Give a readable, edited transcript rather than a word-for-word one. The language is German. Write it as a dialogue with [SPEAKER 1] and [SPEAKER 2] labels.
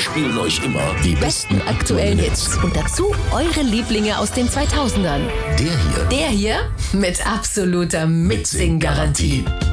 [SPEAKER 1] spielen euch immer die besten
[SPEAKER 2] Aktuellen Hits. Und dazu eure Lieblinge aus den 2000ern.
[SPEAKER 1] Der hier
[SPEAKER 2] Der hier mit absoluter Mitsing-Garantie.